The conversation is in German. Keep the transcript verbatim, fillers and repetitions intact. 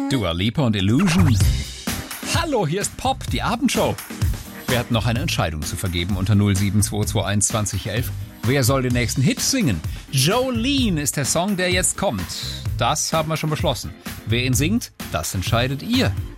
Dua Lipa und Illusion. Hallo, hier ist Pop, die Abendshow. Wir hatten noch eine Entscheidung zu vergeben unter null sieben zwei zwei eins zwanzig elf. Wer soll den nächsten Hit singen? Jolene ist der Song, der jetzt kommt. Das haben wir schon beschlossen. Wer ihn singt, das entscheidet ihr.